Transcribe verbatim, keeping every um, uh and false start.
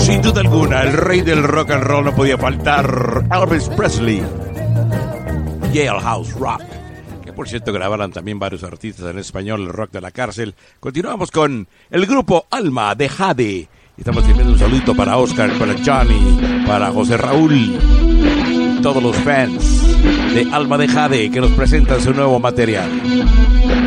Sin duda alguna, el rey del rock and roll no podía faltar, Elvis Presley. Jailhouse Rock, que por cierto grabaron también varios artistas en español, el rock de la cárcel. Continuamos con el grupo Alma de Jade. Estamos teniendo un saludito para Oscar, para Johnny, para José Raúl, todos los fans de Alma de Jade que nos presentan su nuevo material.